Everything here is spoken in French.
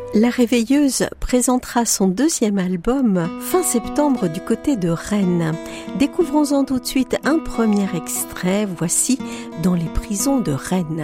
La Réveilleuse présentera son deuxième album fin septembre du côté de Rennes. Découvrons-en tout de suite un premier extrait, voici Dans les prisons de Rennes.